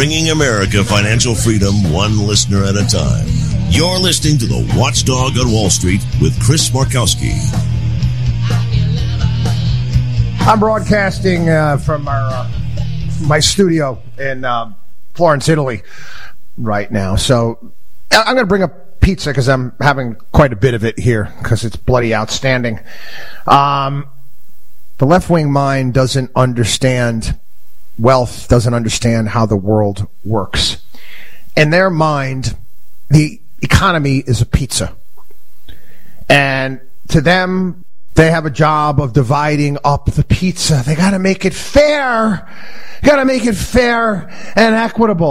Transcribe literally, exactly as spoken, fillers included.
bringing America financial freedom one listener at a time. You're listening to The Watchdog on Wall Street with Chris Markowski. I'm broadcasting uh, from our uh, my studio in uh, Florence, Italy right now. So I'm going to bring up pizza because I'm having quite a bit of it here because it's bloody outstanding. Um, the left-wing mind doesn't understand wealth, doesn't understand how the world works. In their mind, the economy is a pizza. And to them, they have a job of dividing up the pizza. They got to make it fair. Got to make it fair and equitable.